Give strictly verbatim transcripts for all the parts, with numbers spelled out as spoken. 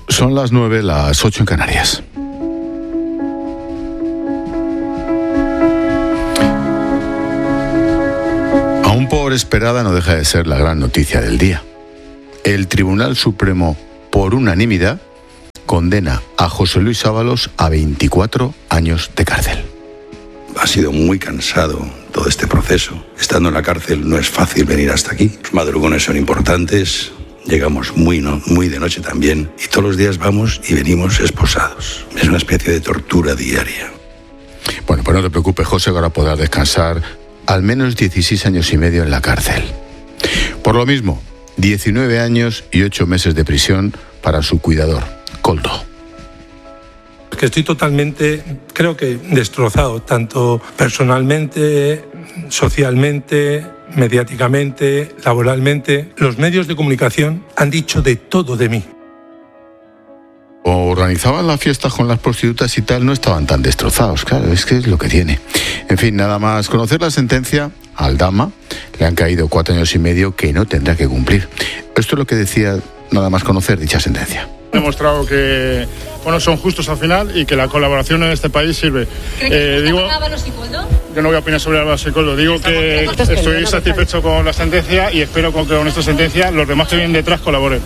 Son las nueve, las ocho en Canarias. Aún por esperada, no deja de ser la gran noticia del día. El Tribunal Supremo, por unanimidad, condena a José Luis Ábalos a veinticuatro años de cárcel. Ha sido muy cansado todo este proceso. Estando en la cárcel no es fácil venir hasta aquí. Los madrugones son importantes, llegamos muy, no, muy de noche también, y todos los días vamos y venimos esposados. Es una especie de tortura diaria. Bueno, pues no te preocupes, José, ahora podrás descansar al menos dieciséis años y medio en la cárcel. Por lo mismo, diecinueve años y ocho meses de prisión para su cuidador, Koldo. Que estoy totalmente, creo que destrozado, tanto personalmente, socialmente, mediáticamente, laboralmente. Los medios de comunicación han dicho de todo de mí. O organizaban las fiestas con las prostitutas y tal, no estaban tan destrozados, claro, es que es lo que tiene. En fin, nada más conocer la sentencia, a Aldama le han caído cuatro años y medio que no tendrá que cumplir. Esto es lo que decía nada más conocer dicha sentencia. Ha demostrado que bueno, son justos al final y que la colaboración en este país sirve. ¿Cree que eh, digo, Ábalos y Koldo? Yo no voy a opinar sobre Ábalos y Koldo. Digo que estoy satisfecho con la sentencia y espero que con esta sentencia los demás que vienen detrás colaboren.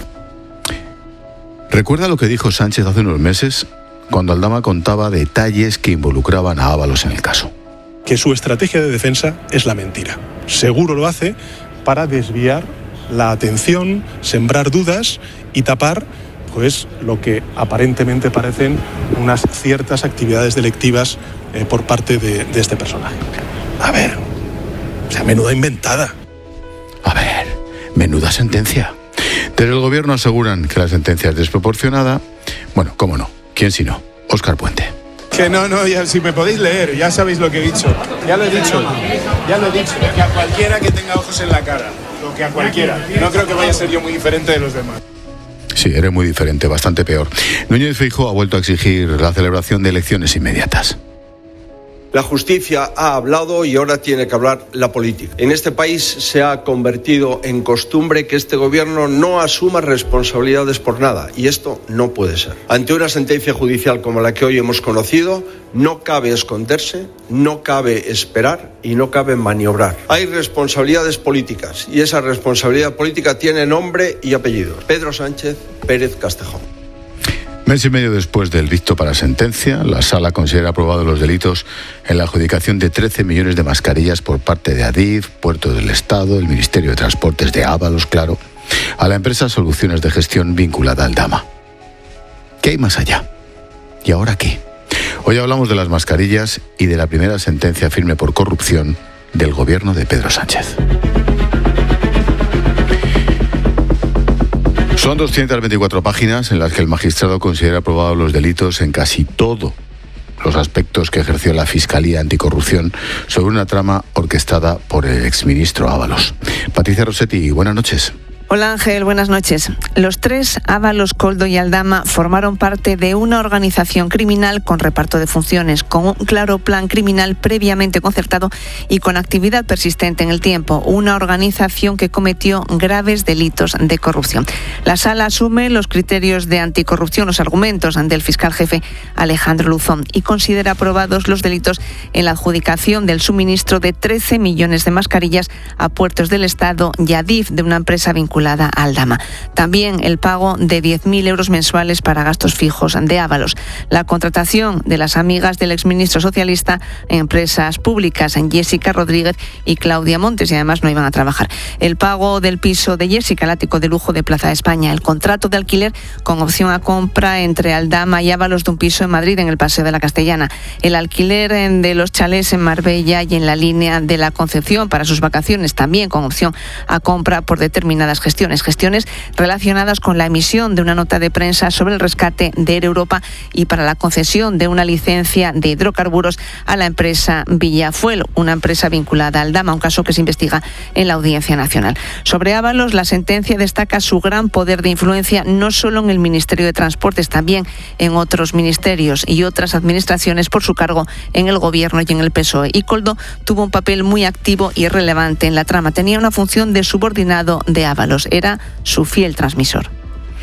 ¿Recuerda lo que dijo Sánchez hace unos meses cuando Aldama contaba detalles que involucraban a Ábalos en el caso? Que su estrategia de defensa es la mentira. Seguro lo hace para desviar la atención, sembrar dudas y tapar pues lo que aparentemente parecen unas ciertas actividades delictivas eh, por parte de, de este personaje. A ver, o sea, menuda inventada. A ver, menuda sentencia. Desde el gobierno aseguran que la sentencia es desproporcionada. Bueno, cómo no, ¿quién si no? Óscar Puente. Que no, no, ya, si me podéis leer, ya sabéis lo que he dicho. Ya lo he dicho, ya lo he dicho. Que a cualquiera que tenga ojos en la cara, lo que a cualquiera. No creo que vaya a ser yo muy diferente de los demás. Sí, eres muy diferente, bastante peor. Núñez Feijóo ha vuelto a exigir la celebración de elecciones inmediatas. La justicia ha hablado y ahora tiene que hablar la política. En este país se ha convertido en costumbre que este gobierno no asuma responsabilidades por nada, y esto no puede ser. Ante una sentencia judicial como la que hoy hemos conocido, no cabe esconderse, no cabe esperar y no cabe maniobrar. Hay responsabilidades políticas y esa responsabilidad política tiene nombre y apellido. Pedro Sánchez Pérez Castejón. Mes y medio después del dicto para sentencia, la Sala considera aprobados los delitos en la adjudicación de trece millones de mascarillas por parte de Adif, Puerto del Estado, el Ministerio de Transportes de Ábalos, claro, a la empresa Soluciones de Gestión vinculada al Dama. ¿Qué hay más allá? ¿Y ahora qué? Hoy hablamos de las mascarillas y de la primera sentencia firme por corrupción del gobierno de Pedro Sánchez. Son doscientas veinticuatro páginas en las que el magistrado considera aprobados los delitos en casi todos los aspectos que ejerció la Fiscalía Anticorrupción sobre una trama orquestada por el exministro Ábalos. Patricia Rossetti, buenas noches. Hola Ángel, buenas noches. Los tres, Ábalos, Koldo y Aldama, formaron parte de una organización criminal con reparto de funciones, con un claro plan criminal previamente concertado y con actividad persistente en el tiempo. Una organización que cometió graves delitos de corrupción. La Sala asume los criterios de anticorrupción, los argumentos del fiscal jefe Alejandro Luzón, y considera aprobados los delitos en la adjudicación del suministro de trece millones de mascarillas a Puertos del Estado y a Adif, de una empresa vinculada al Dama. También el pago de diez mil euros mensuales para gastos fijos de Ábalos. La contratación de las amigas del exministro socialista en empresas públicas, en Jessica Rodríguez y Claudia Montes, y además no iban a trabajar. El pago del piso de Jessica, el ático de lujo de Plaza de España. El contrato de alquiler con opción a compra entre Aldama y Ábalos de un piso en Madrid, en el Paseo de la Castellana. El alquiler de los chalés en Marbella y en la línea de la Concepción para sus vacaciones, también con opción a compra por determinadas gestiones, gestiones relacionadas con la emisión de una nota de prensa sobre el rescate de Air Europa y para la concesión de una licencia de hidrocarburos a la empresa Villafuel, una empresa vinculada al Dama, un caso que se investiga en la Audiencia Nacional. Sobre Ábalos, la sentencia destaca su gran poder de influencia no solo en el Ministerio de Transportes, también en otros ministerios y otras administraciones por su cargo en el Gobierno y en el P S O E. Y Koldo tuvo un papel muy activo y relevante en la trama. Tenía una función de subordinado de Ábalos. Era su fiel transmisor.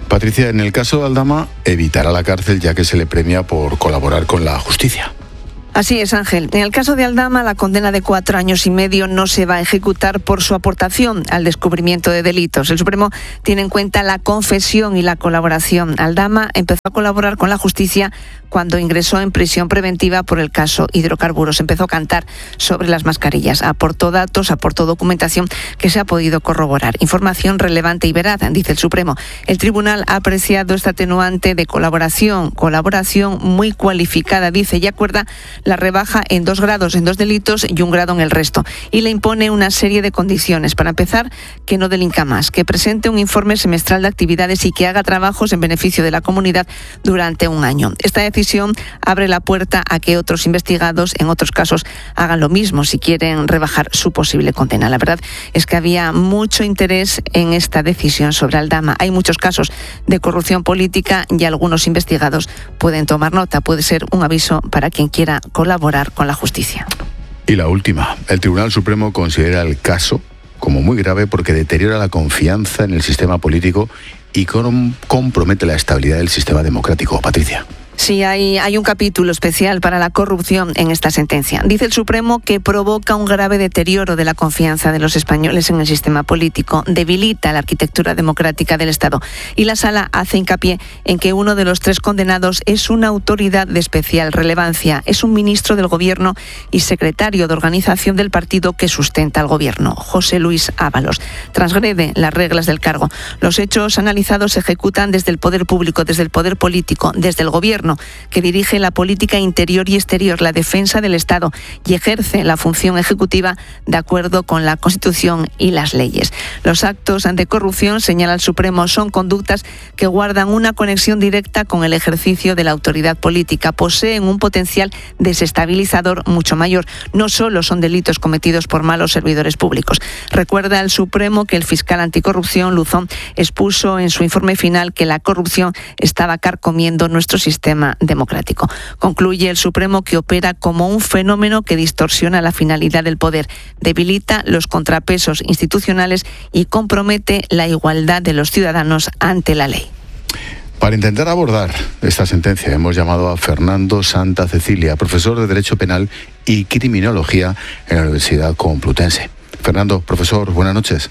Patricia, en el caso de Aldama, evitará la cárcel ya que se le premia por colaborar con la justicia. Así es, Ángel. En el caso de Aldama, la condena de cuatro años y medio no se va a ejecutar por su aportación al descubrimiento de delitos. El Supremo tiene en cuenta la confesión y la colaboración. Aldama empezó a colaborar con la justicia cuando ingresó en prisión preventiva por el caso hidrocarburos. Empezó a cantar sobre las mascarillas. Aportó datos, aportó documentación que se ha podido corroborar. Información relevante y veraz, dice el Supremo. El tribunal ha apreciado esta atenuante de colaboración, colaboración muy cualificada, dice, y acuerda la rebaja en dos grados en dos delitos y un grado en el resto. Y le impone una serie de condiciones. Para empezar, que no delinca más, que presente un informe semestral de actividades y que haga trabajos en beneficio de la comunidad durante un año. Esta decisión abre la puerta a que otros investigados, en otros casos, hagan lo mismo si quieren rebajar su posible condena. La verdad es que había mucho interés en esta decisión sobre Aldama. Hay muchos casos de corrupción política y algunos investigados pueden tomar nota. Puede ser un aviso para quien quiera colaborar con la justicia. Y la última, el Tribunal Supremo considera el caso como muy grave porque deteriora la confianza en el sistema político y compromete la estabilidad del sistema democrático. Patricia. Sí, hay, hay un capítulo especial para la corrupción en esta sentencia. Dice el Supremo que provoca un grave deterioro de la confianza de los españoles en el sistema político, debilita la arquitectura democrática del Estado. Y la Sala hace hincapié en que uno de los tres condenados es una autoridad de especial relevancia. Es un ministro del Gobierno y secretario de organización del partido que sustenta al Gobierno, José Luis Ábalos. Transgrede las reglas del cargo. Los hechos analizados se ejecutan desde el poder público, desde el poder político, desde el Gobierno, que dirige la política interior y exterior, la defensa del Estado y ejerce la función ejecutiva de acuerdo con la Constitución y las leyes. Los actos de corrupción, señala el Supremo, son conductas que guardan una conexión directa con el ejercicio de la autoridad política, poseen un potencial desestabilizador mucho mayor. No solo son delitos cometidos por malos servidores públicos. Recuerda el Supremo que el fiscal anticorrupción, Luzón, expuso en su informe final que la corrupción estaba carcomiendo nuestro sistema democrático. Concluye el Supremo que opera como un fenómeno que distorsiona la finalidad del poder, debilita los contrapesos institucionales y compromete la igualdad de los ciudadanos ante la ley. Para intentar abordar esta sentencia hemos llamado a Fernando Santa Cecilia, profesor de Derecho Penal y Criminología en la Universidad Complutense. Fernando, profesor, buenas noches.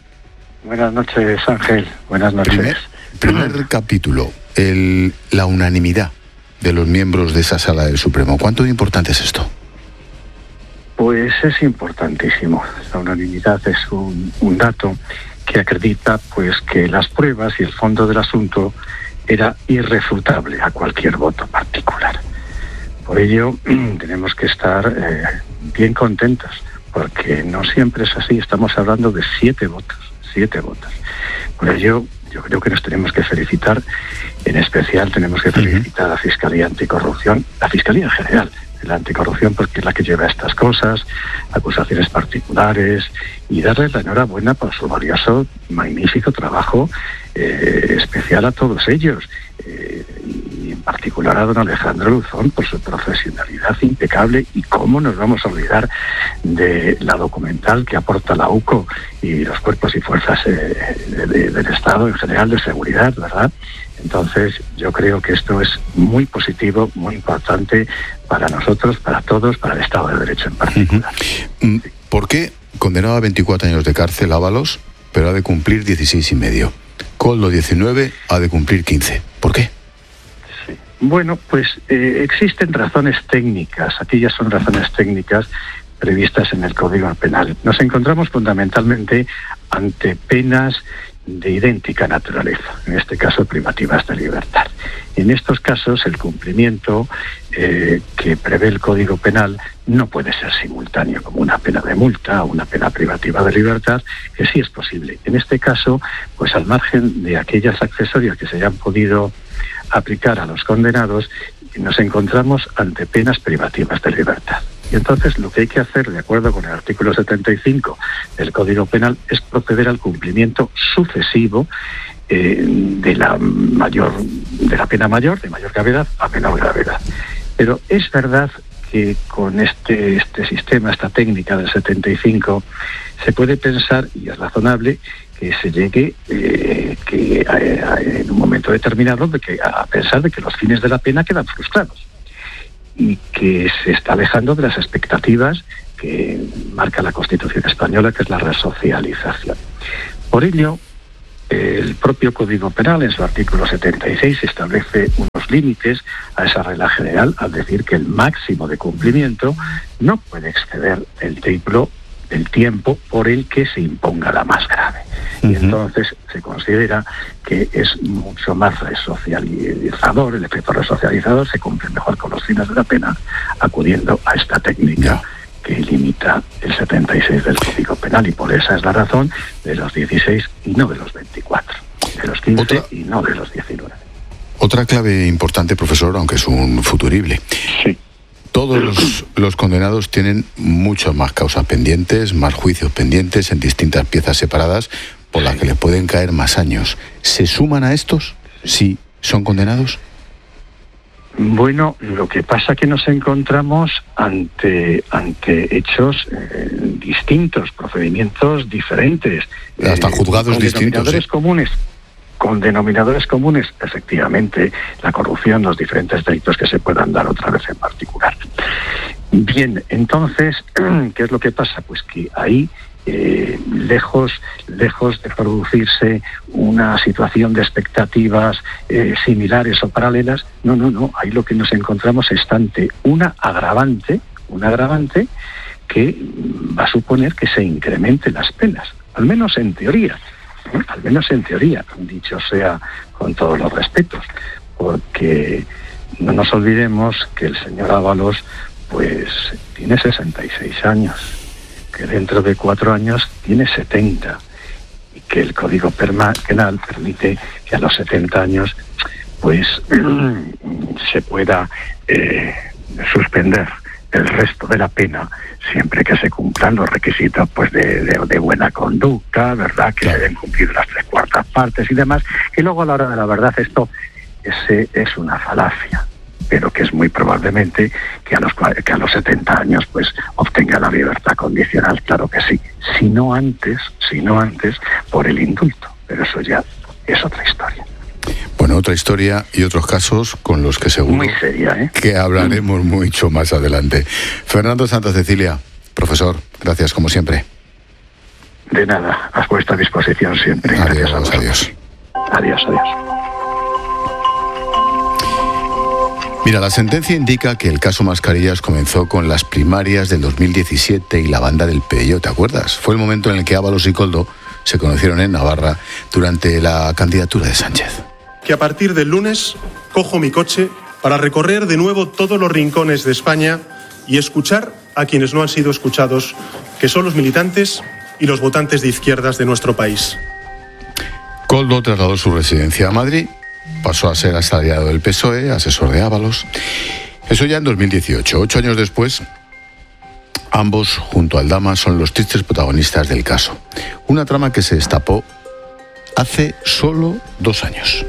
Buenas noches, Ángel. Buenas noches. Primer, primer capítulo, el, la unanimidad de los miembros de esa sala del Supremo. ¿Cuánto importante es esto? Pues es importantísimo. La unanimidad es un, un dato que acredita pues que las pruebas y el fondo del asunto era irrefutable a cualquier voto particular. Por ello tenemos que estar eh, bien contentos, porque no siempre es así. Estamos hablando de siete votos, siete votos. Por ello yo creo que nos tenemos que felicitar. En especial tenemos que felicitar a la Fiscalía Anticorrupción, la Fiscalía en general, la Anticorrupción, porque es la que lleva estas cosas, acusaciones particulares, y darles la enhorabuena por su valioso, magnífico trabajo, eh, especial a todos ellos, eh, y en particular a don Alejandro Luzón por su profesionalidad impecable. Y cómo nos vamos a olvidar de la documental que aporta la U C O y los cuerpos y fuerzas eh, de, de, del Estado en general de seguridad, ¿verdad? Entonces, yo creo que esto es muy positivo, muy importante para nosotros, para todos, para el Estado de Derecho en particular. ¿Por qué condenado a veinticuatro años de cárcel Ábalos, pero ha de cumplir dieciséis y medio? Koldo, diecinueve, ha de cumplir quince. ¿Por qué? Sí. Bueno, pues eh, existen razones técnicas. Aquí ya son razones técnicas previstas en el Código Penal. Nos encontramos fundamentalmente ante penas de idéntica naturaleza, en este caso privativas de libertad. En estos casos el cumplimiento eh, que prevé el Código Penal no puede ser simultáneo como una pena de multa o una pena privativa de libertad, que sí es posible. En este caso, pues al margen de aquellas accesorias que se hayan podido aplicar a los condenados, nos encontramos ante penas privativas de libertad. Y entonces lo que hay que hacer, de acuerdo con el artículo setenta y cinco del Código Penal, es proceder al cumplimiento sucesivo eh, de la mayor, de la pena mayor, de mayor gravedad a menor gravedad. Pero es verdad que con este, este sistema, esta técnica del setenta y cinco, se puede pensar, y es razonable, que se llegue eh, que a, a, en un momento determinado de que, a pensar de que los fines de la pena quedan frustrados y que se está alejando de las expectativas que marca la Constitución española, que es la resocialización. Por ello, el propio Código Penal, en su artículo setenta y seis, establece unos límites a esa regla general, al decir que el máximo de cumplimiento no puede exceder el triplo del tiempo por el que se imponga la más grave. Uh-huh. Y entonces se considera que es mucho más resocializador, el efecto resocializador se cumple mejor con los fines de la pena, acudiendo a esta técnica. Yeah. Que limita el setenta y seis del Código Penal, y por esa es la razón de los dieciséis y no de los veinticuatro, de los quince ¿Otra? Y no de los diecinueve. Otra clave importante, profesor, aunque es un futurible. Sí. Todos los, los condenados tienen muchas más causas pendientes, más juicios pendientes en distintas piezas separadas, por las que les pueden caer más años. ¿Se suman a estos si son condenados? Bueno, lo que pasa es que nos encontramos ante ante hechos eh, distintos, procedimientos diferentes. Hasta juzgados con distintos. Denominadores ¿sí? comunes, con denominadores comunes, efectivamente, la corrupción, los diferentes delitos que se puedan dar otra vez en particular. Bien, entonces, ¿qué es lo que pasa? Pues que ahí, eh, lejos, lejos de producirse una situación de expectativas eh, similares o paralelas, no, no, no, ahí lo que nos encontramos es ante una agravante, una agravante que va a suponer que se incrementen las penas, al menos en teoría, ¿eh? al menos en teoría, dicho sea con todos los respetos, porque no nos olvidemos que el señor Ábalos pues tiene sesenta y seis años, que dentro de cuatro años tiene setenta, y que el Código Penal permite que a los setenta años pues se pueda eh, suspender el resto de la pena, siempre que se cumplan los requisitos pues de, de, de buena conducta, ¿verdad? Que se deben cumplir las tres cuartas partes y demás, y luego a la hora de la verdad esto es, es una falacia, pero que es muy probablemente que a los que a los setenta años pues obtenga la libertad condicional, claro que sí, si no antes, si no antes por el indulto, pero eso ya es otra historia. Bueno, otra historia y otros casos con los que seguro muy seria, ¿eh? que hablaremos mm. mucho más adelante. Fernando Santa Cecilia, profesor, gracias como siempre. De nada, a vuestra disposición siempre. Adiós, gracias a adiós. Adiós, adiós. Mira, la sentencia indica que el caso Mascarillas comenzó con las primarias del dos mil diecisiete y la banda del Pello, ¿te acuerdas? Fue el momento en el que Ábalos y Koldo se conocieron en Navarra durante la candidatura de Sánchez. Que a partir del lunes cojo mi coche para recorrer de nuevo todos los rincones de España y escuchar a quienes no han sido escuchados, que son los militantes y los votantes de izquierdas de nuestro país. Koldo trasladó su residencia a Madrid. Pasó a ser asalariado del P S O E, asesor de Ábalos. Eso ya en dos mil dieciocho. Ocho años después, ambos, junto a Aldama, son los tristes protagonistas del caso. Una trama que se destapó hace solo dos años.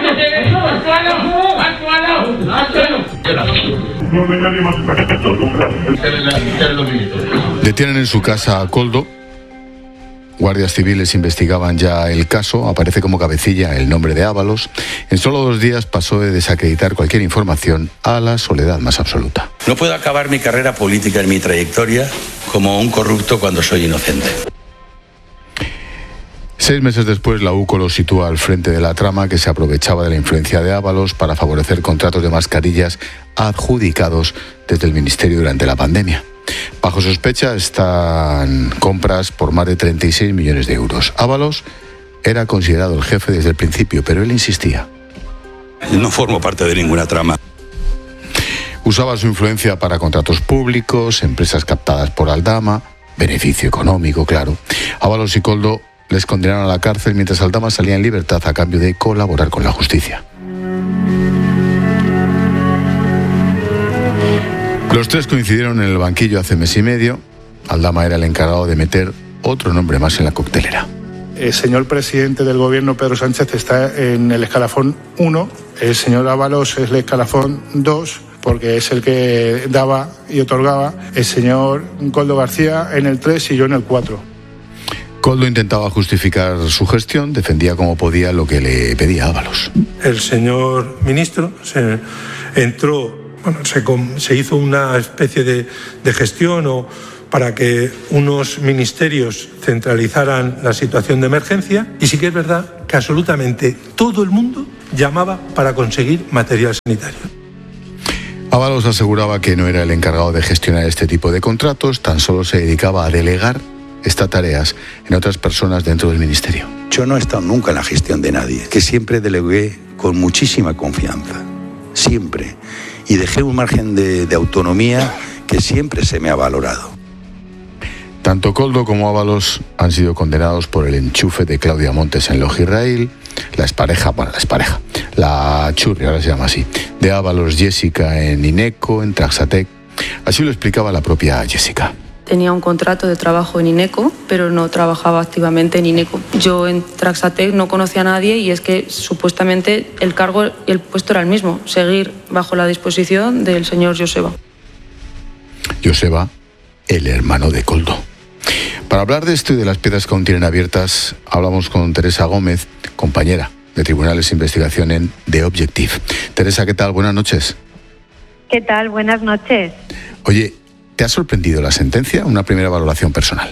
Detienen en su casa a Koldo. Guardias civiles investigaban ya el caso, aparece como cabecilla el nombre de Ábalos. En solo dos días pasó de desacreditar cualquier información a la soledad más absoluta. No puedo acabar mi carrera política en mi trayectoria como un corrupto cuando soy inocente. Seis meses después, la U C O lo sitúa al frente de la trama que se aprovechaba de la influencia de Ábalos para favorecer contratos de mascarillas adjudicados desde el Ministerio durante la pandemia. Bajo sospecha están compras por más de treinta y seis millones de euros. Ábalos era considerado el jefe desde el principio, pero él insistía. No formo parte de ninguna trama. Usaba su influencia para contratos públicos, empresas captadas por Aldama, beneficio económico, claro. Ábalos y Koldo les condenaron a la cárcel mientras Aldama salía en libertad a cambio de colaborar con la justicia. Los tres coincidieron en el banquillo hace mes y medio. Aldama era el encargado de meter otro nombre más en la coctelera. El señor presidente del gobierno, Pedro Sánchez, está en el escalafón uno. El señor Ábalos es el escalafón dos, porque es el que daba y otorgaba. El señor Koldo García en el tres y yo en el cuatro. Koldo intentaba justificar su gestión, defendía como podía lo que le pedía Ábalos. El señor ministro se entró, bueno, se, se hizo una especie de, de gestión o para que unos ministerios centralizaran la situación de emergencia, y sí que es verdad que absolutamente todo el mundo llamaba para conseguir material sanitario. Ábalos aseguraba que no era el encargado de gestionar este tipo de contratos, tan solo se dedicaba a delegar estas tareas en otras personas dentro del ministerio. Yo no he estado nunca en la gestión de nadie, que siempre delegué con muchísima confianza, siempre, y dejé un margen de, de autonomía que siempre se me ha valorado. Tanto Koldo como Ábalos han sido condenados por el enchufe de Claudia Montes en Logirrail, la expareja, bueno, la expareja, la churri, ahora se llama así, de Ábalos Jessica en Ineco, en Traxatec. Así lo explicaba la propia Jessica. Tenía un contrato de trabajo en Ineco, pero no trabajaba activamente en Ineco. Yo en Traxatec no conocía a nadie y es que supuestamente el cargo y el puesto era el mismo, seguir bajo la disposición del señor Joseba. Joseba, el hermano de Koldo. Para hablar de esto y de las piedras que aún tienen abiertas, hablamos con Teresa Gómez, compañera de Tribunales de Investigación en The Objective. Teresa, ¿qué tal? Buenas noches. ¿Qué tal? Buenas noches. Oye, ¿te ha sorprendido la sentencia? Una primera valoración personal.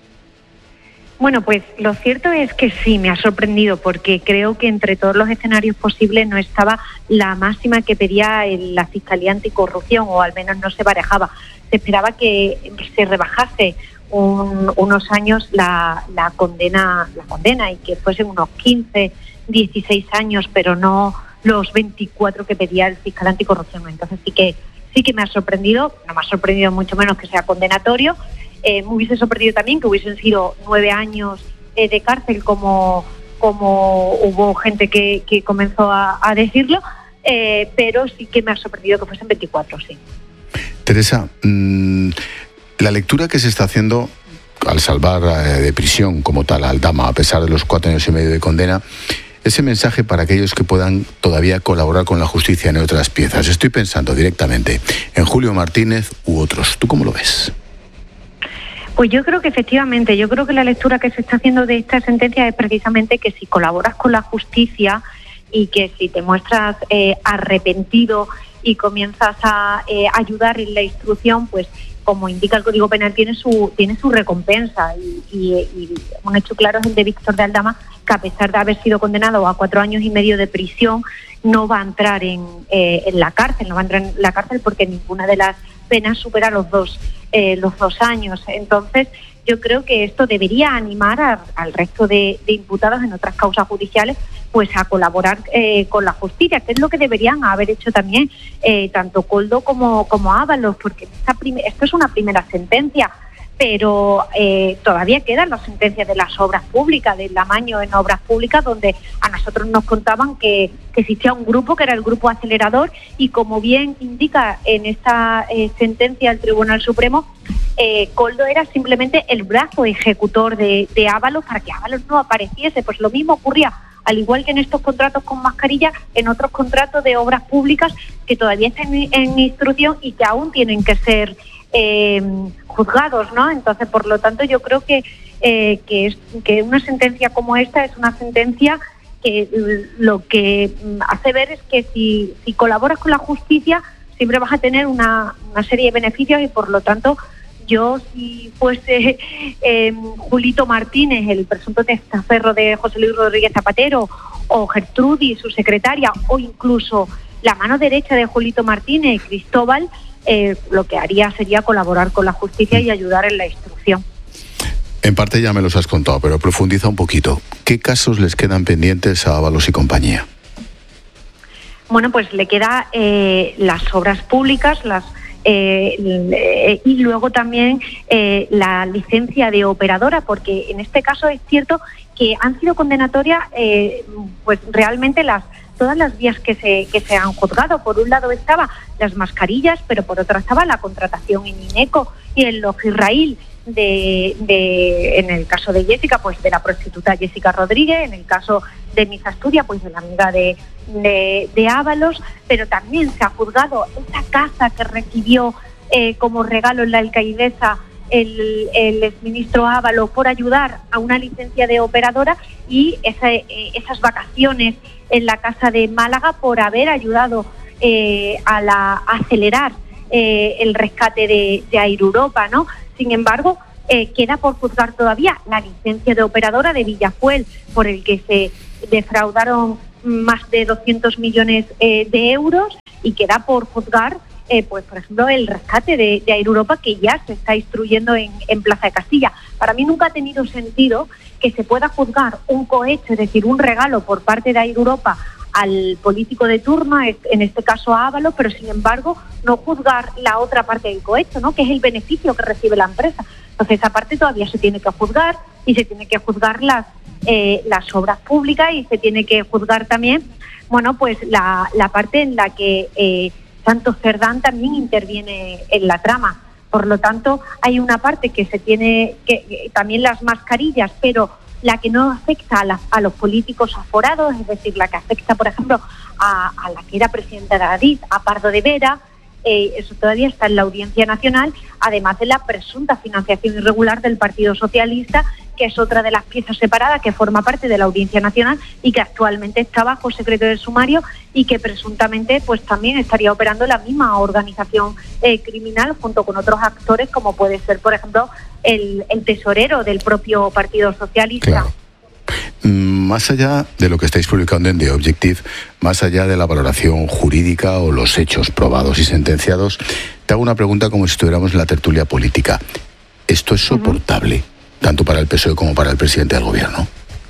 Bueno, pues lo cierto es que sí, me ha sorprendido porque creo que entre todos los escenarios posibles no estaba la máxima que pedía la Fiscalía Anticorrupción, o al menos no se barajaba. Se esperaba que se rebajase un, unos años la, la condena la condena y que fuesen unos quince, dieciséis años, pero no los veinticuatro que pedía el fiscal anticorrupción. Entonces sí que sí que me ha sorprendido, no me ha sorprendido mucho menos que sea condenatorio. Eh, me hubiese sorprendido también que hubiesen sido nueve años eh, de cárcel, como, como hubo gente que, que comenzó a, a decirlo, eh, pero sí que me ha sorprendido que fuesen veinticuatro, sí. Teresa, mmm, la lectura que se está haciendo al salvar eh, de prisión como tal a Aldama, a pesar de los cuatro años y medio de condena, ese mensaje para aquellos que puedan todavía colaborar con la justicia en otras piezas. Estoy pensando directamente en Julio Martínez u otros. ¿Tú cómo lo ves? Pues yo creo que efectivamente, yo creo que la lectura que se está haciendo de esta sentencia es precisamente que si colaboras con la justicia y que si te muestras eh, arrepentido y comienzas a eh, ayudar en la instrucción, pues como indica el Código Penal, tiene su tiene su recompensa. Y, y, y un hecho claro es el de Víctor de Aldama, que a pesar de haber sido condenado a cuatro años y medio de prisión, no va a entrar en, eh, en la cárcel, no va a entrar en la cárcel porque ninguna de las penas supera los dos, eh, los dos años. Entonces, yo creo que esto debería animar a, al resto de, de imputados en otras causas judiciales pues a colaborar eh, con la justicia, que es lo que deberían haber hecho también eh, tanto Koldo como, como Ábalos, porque esta prim- esto es una primera sentencia, pero eh, todavía quedan las sentencias de las obras públicas, del amaño en obras públicas, donde a nosotros nos contaban que, que existía un grupo que era el grupo acelerador, y como bien indica en esta eh, sentencia del Tribunal Supremo, eh, Koldo era simplemente el brazo ejecutor de, de Ábalos para que Ábalos no apareciese. Pues lo mismo ocurría, al igual que en estos contratos con mascarilla, en otros contratos de obras públicas que todavía están en, en instrucción y que aún tienen que ser eh, juzgados, ¿no? Entonces, por lo tanto, yo creo que, eh, que, es, que una sentencia como esta es una sentencia que lo que hace ver es que si, si colaboras con la justicia siempre vas a tener una, una serie de beneficios, y por lo tanto yo, si fuese eh, Julito Martínez, el presunto testaferro de José Luis Rodríguez Zapatero, o Gertrudis, su secretaria, o incluso la mano derecha de Julito Martínez, Cristóbal, eh, lo que haría sería colaborar con la justicia y ayudar en la instrucción. En parte ya me los has contado, pero profundiza un poquito. ¿Qué casos les quedan pendientes a Ábalos y compañía? Bueno, pues le queda eh, las obras públicas, las Eh, y luego también eh, la licencia de operadora, porque en este caso es cierto que han sido condenatorias eh, pues realmente las todas las vías que se que se han juzgado. Por un lado estaba las mascarillas, pero por otra estaba la contratación en Ineco y en Logirrail de, de en el caso de Jessica, pues de la prostituta Jessica Rodríguez, en el caso de Miss Asturias, pues de la amiga de, de, de Ábalos, pero también se ha juzgado esa casa que recibió eh, como regalo en la Alcaidesa el, el exministro Ábalos por ayudar a una licencia de operadora y esa, eh, esas vacaciones en la casa de Málaga por haber ayudado eh, a, la, a acelerar eh, el rescate de, de Air Europa, ¿no? Sin embargo, eh, queda por juzgar todavía la licencia de operadora de Villafuel, por el que se defraudaron más de doscientos millones eh, de euros, y queda por juzgar, eh, pues por ejemplo, el rescate de, de Air Europa, que ya se está instruyendo en, en Plaza de Castilla. Para mí nunca ha tenido sentido que se pueda juzgar un cohecho, es decir, un regalo por parte de Air Europa al político de turno, en este caso a Ábalos, pero sin embargo no juzgar la otra parte del cohecho, ¿no?, que es el beneficio que recibe la empresa. Entonces esa parte todavía se tiene que juzgar, y se tiene que juzgar las eh, las obras públicas, y se tiene que juzgar también, bueno, pues la, la parte en la que eh, Santos Cerdán también interviene en la trama. Por lo tanto, hay una parte que se tiene que, que también las mascarillas, pero la que no afecta a, la, a los políticos aforados, es decir, la que afecta, por ejemplo, a, a la que era presidenta de Adif, a Pardo de Vera, eh, eso todavía está en la Audiencia Nacional, además de la presunta financiación irregular del Partido Socialista, que es otra de las piezas separadas que forma parte de la Audiencia Nacional y que actualmente está bajo secreto de sumario, y que presuntamente pues también estaría operando la misma organización eh, criminal junto con otros actores, como puede ser, por ejemplo, el, el tesorero del propio Partido Socialista. Claro. Más allá de lo que estáis publicando en The Objective, más allá de la valoración jurídica o los hechos probados y sentenciados, te hago una pregunta como si estuviéramos en la tertulia política. ¿Esto es soportable, uh-huh, tanto para el P S O E como para el presidente del Gobierno?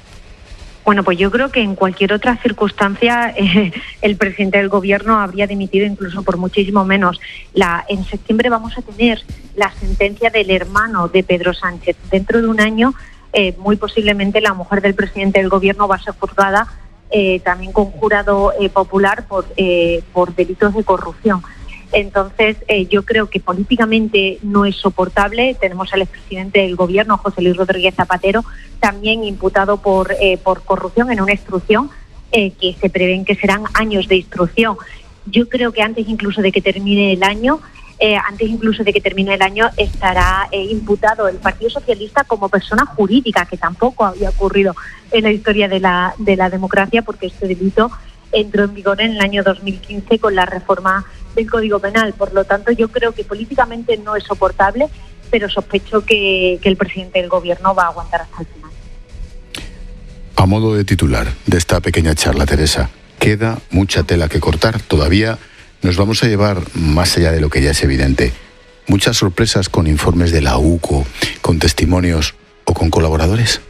Bueno, pues yo creo que en cualquier otra circunstancia eh, el presidente del Gobierno habría dimitido incluso por muchísimo menos. La, en septiembre vamos a tener la sentencia del hermano de Pedro Sánchez. Dentro de un año, eh, muy posiblemente la mujer del presidente del Gobierno va a ser juzgada eh, también con jurado eh, popular por, eh, por delitos de corrupción. Entonces, eh, yo creo que políticamente no es soportable. Tenemos al expresidente del Gobierno, José Luis Rodríguez Zapatero, también imputado por, eh, por corrupción en una instrucción eh, que se prevén que serán años de instrucción. Yo creo que antes incluso de que termine el año, eh, antes incluso de que termine el año, estará eh, imputado el Partido Socialista como persona jurídica, que tampoco había ocurrido en la historia de la, de la democracia, porque este delito entró en vigor en el año dos mil quince con la reforma del Código Penal. Por lo tanto, yo creo que políticamente no es soportable, pero sospecho que, que el presidente del Gobierno va a aguantar hasta el final. A modo de titular de esta pequeña charla, Teresa, queda mucha tela que cortar. Todavía nos vamos a llevar, más allá de lo que ya es evidente, muchas sorpresas con informes de la U C O, con testimonios o con colaboradores.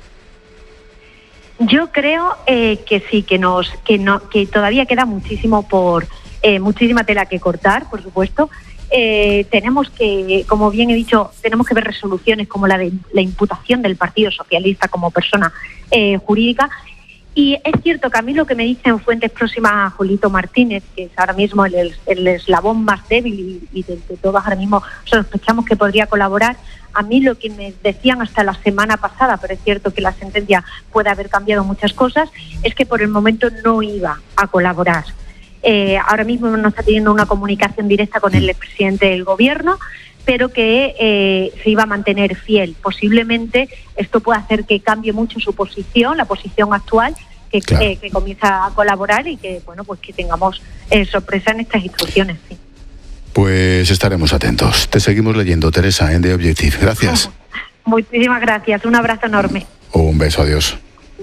Yo creo eh, que sí, que nos, que no, que todavía queda muchísimo por, eh, muchísima tela que cortar, por supuesto. Eh, tenemos que, como bien he dicho, tenemos que ver resoluciones como la de la imputación del Partido Socialista como persona eh, jurídica. Y es cierto que a mí lo que me dicen fuentes próximas a Julito Martínez, que es ahora mismo el, el eslabón más débil y, y del que todos ahora mismo sospechamos que podría colaborar, a mí lo que me decían hasta la semana pasada, pero es cierto que la sentencia puede haber cambiado muchas cosas, es que por el momento no iba a colaborar. Eh, ahora mismo no está teniendo una comunicación directa con el expresidente del Gobierno, pero que eh, se iba a mantener fiel. Posiblemente esto pueda hacer que cambie mucho su posición, la posición actual, que, claro. que, que comienza a colaborar y que bueno pues que tengamos eh, sorpresa en estas instrucciones. Sí. Pues estaremos atentos. Te seguimos leyendo, Teresa, en The Objective. Gracias. Muchísimas gracias. Un abrazo enorme. Un beso, adiós.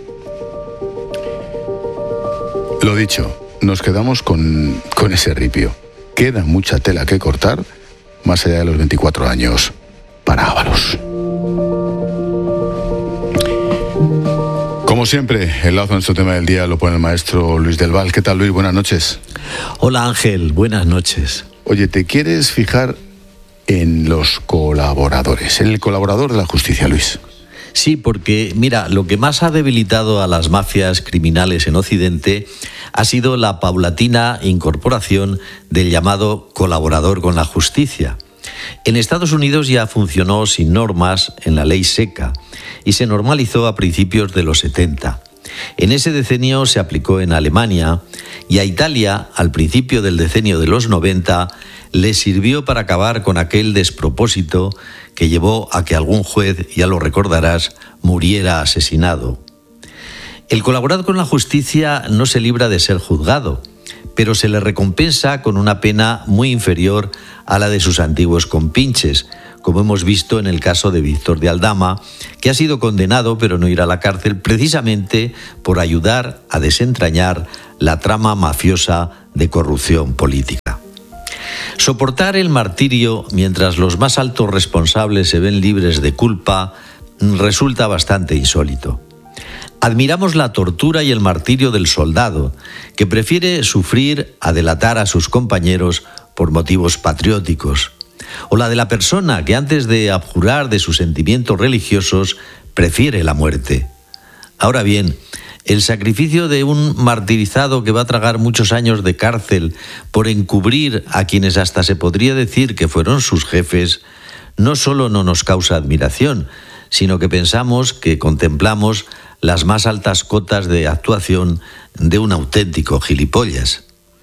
Lo dicho, nos quedamos con, con ese ripio. Queda mucha tela que cortar, más allá de los veinticuatro años, para Ábalos. Como siempre, el lazo en nuestro tema del día lo pone el maestro Luis del Val. ¿Qué tal, Luis? Buenas noches. Hola, Ángel. Buenas noches. Oye, ¿te quieres fijar en los colaboradores, en el colaborador de la justicia, Luis? Sí, porque, mira, lo que más ha debilitado a las mafias criminales en Occidente ha sido la paulatina incorporación del llamado colaborador con la justicia. En Estados Unidos ya funcionó sin normas en la ley seca y se normalizó a principios de los setenta. En ese decenio se aplicó en Alemania y a Italia, al principio del decenio de los noventa, le sirvió para acabar con aquel despropósito que llevó a que algún juez, ya lo recordarás, muriera asesinado. El colaborar con la justicia no se libra de ser juzgado, pero se le recompensa con una pena muy inferior a la de sus antiguos compinches, como hemos visto en el caso de Víctor de Aldama, que ha sido condenado pero no irá a la cárcel precisamente por ayudar a desentrañar la trama mafiosa de corrupción política. Soportar el martirio mientras los más altos responsables se ven libres de culpa resulta bastante insólito. Admiramos la tortura y el martirio del soldado, que prefiere sufrir a delatar a sus compañeros por motivos patrióticos, o la de la persona que antes de abjurar de sus sentimientos religiosos prefiere la muerte. Ahora bien, el sacrificio de un martirizado que va a tragar muchos años de cárcel por encubrir a quienes hasta se podría decir que fueron sus jefes, no solo no nos causa admiración, sino que pensamos que contemplamos las más altas cotas de actuación de un auténtico gilipollas.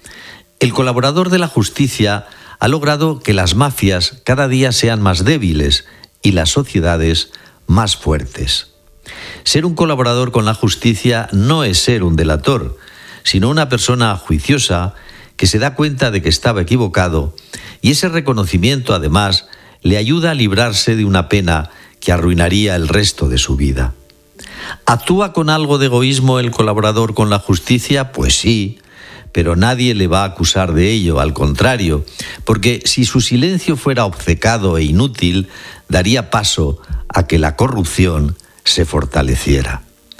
El colaborador de la justicia ha logrado que las mafias cada día sean más débiles y las sociedades más fuertes. Ser un colaborador con la justicia no es ser un delator, sino una persona juiciosa que se da cuenta de que estaba equivocado, y ese reconocimiento, además, le ayuda a librarse de una pena que arruinaría el resto de su vida. ¿Actúa con algo de egoísmo el colaborador con la justicia? Pues sí, pero nadie le va a acusar de ello, al contrario, porque si su silencio fuera obcecado e inútil, daría paso a que la corrupción se fortaleciera.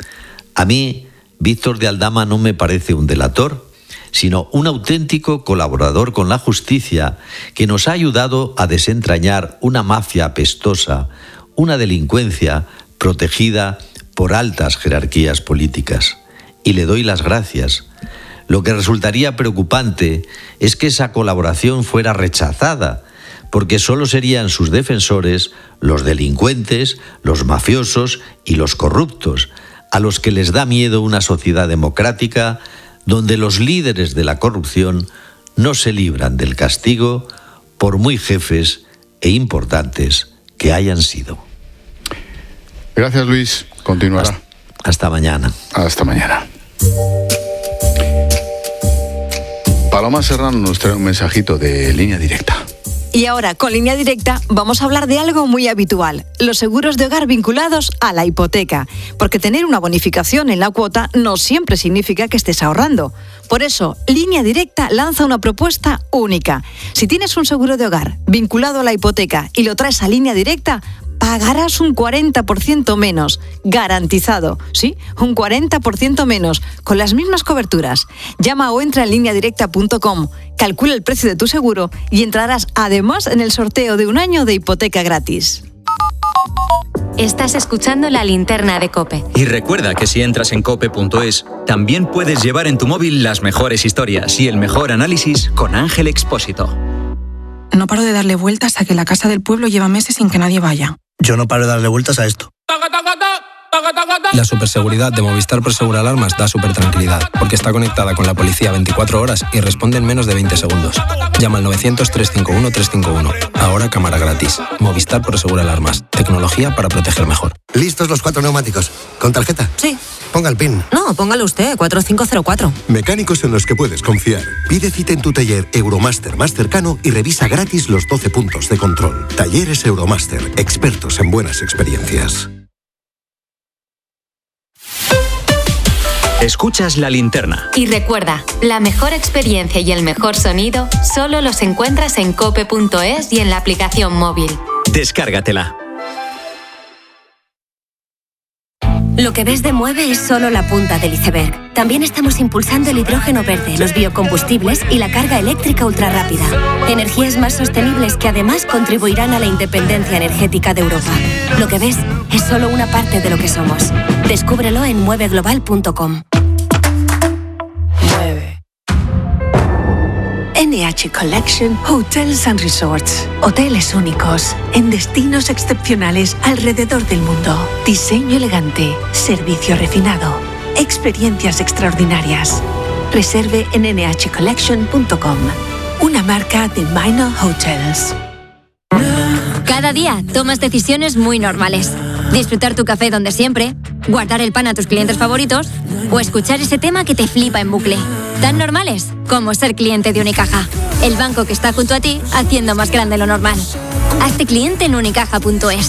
A mí, Víctor de Aldama no me parece un delator, sino un auténtico colaborador con la justicia que nos ha ayudado a desentrañar una mafia apestosa, una delincuencia protegida por altas jerarquías políticas. Y le doy las gracias. Lo que resultaría preocupante es que esa colaboración fuera rechazada, porque solo serían sus defensores los delincuentes, los mafiosos y los corruptos, a los que les da miedo una sociedad democrática donde los líderes de la corrupción no se libran del castigo por muy jefes e importantes que hayan sido. Gracias, Luis. Continuará. Hasta, hasta mañana. Hasta mañana. Paloma Serrano nos trae un mensajito de Línea Directa. Y ahora, con Línea Directa, vamos a hablar de algo muy habitual, los seguros de hogar vinculados a la hipoteca. Porque tener una bonificación en la cuota no siempre significa que estés ahorrando. Por eso, Línea Directa lanza una propuesta única. Si tienes un seguro de hogar vinculado a la hipoteca y lo traes a Línea Directa, pagarás un cuarenta por ciento menos, garantizado, ¿sí? Un cuarenta por ciento menos, con las mismas coberturas. Llama o entra en línea directa punto com, calcula el precio de tu seguro y entrarás además en el sorteo de un año de hipoteca gratis. Estás escuchando La Linterna de COPE. Y recuerda que si entras en cope punto es, también puedes llevar en tu móvil las mejores historias y el mejor análisis con Ángel Expósito. No paro de darle vueltas a que la casa del pueblo lleva meses sin que nadie vaya. Yo no paro de darle vueltas a esto. La superseguridad de Movistar Prosegur Alarmas da súper tranquilidad, porque está conectada con la policía veinticuatro horas y responde en menos de veinte segundos. Llama al novecientos, trescientos cincuenta y uno, trescientos cincuenta y uno. Ahora cámara gratis. Movistar Prosegur Alarmas. Tecnología para proteger mejor. ¿Listos los cuatro neumáticos? ¿Con tarjeta? Sí. Ponga el PIN. No, póngalo usted, cuatro cinco cero cuatro. Mecánicos en los que puedes confiar. Pide cita en tu taller Euromaster más cercano y revisa gratis los doce puntos de control. Talleres Euromaster, expertos en buenas experiencias. Escuchas La Linterna. Y recuerda, la mejor experiencia y el mejor sonido solo los encuentras en cope punto es y en la aplicación móvil. Descárgatela. Lo que ves de Mueve es solo la punta del iceberg. También estamos impulsando el hidrógeno verde, los biocombustibles y la carga eléctrica ultrarrápida. Energías más sostenibles que además contribuirán a la independencia energética de Europa. Lo que ves es solo una parte de lo que somos. Descúbrelo en mueve global punto com. Mueve. N H Collection Hotels and Resorts. Hoteles únicos, en destinos excepcionales alrededor del mundo. Diseño elegante, servicio refinado, experiencias extraordinarias. Reserve en ene hache collection punto com. una marca de Minor Hotels. Cada día tomas decisiones muy normales. Disfrutar tu café donde siempre, guardar el pan a tus clientes favoritos o escuchar ese tema que te flipa en bucle. Tan normales como ser cliente de Unicaja, el banco que está junto a ti haciendo más grande lo normal. Hazte cliente en unicaja punto es.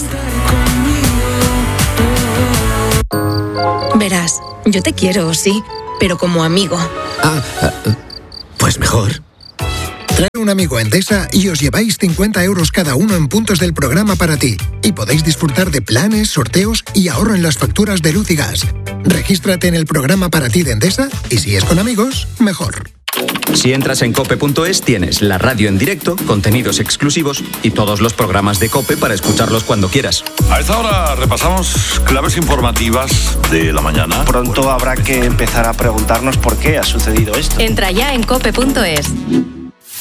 Verás, yo te quiero, sí, pero como amigo. Ah, pues mejor. Trae un amigo a Endesa y os lleváis cincuenta euros cada uno en puntos del programa para ti. Y podéis disfrutar de planes, sorteos y ahorro en las facturas de luz y gas. Regístrate en el programa para ti de Endesa y si es con amigos, mejor. Si entras en cope punto es tienes la radio en directo, contenidos exclusivos y todos los programas de COPE para escucharlos cuando quieras. A esta hora repasamos claves informativas de la mañana. Pronto habrá que empezar a preguntarnos por qué ha sucedido esto. Entra ya en cope punto es.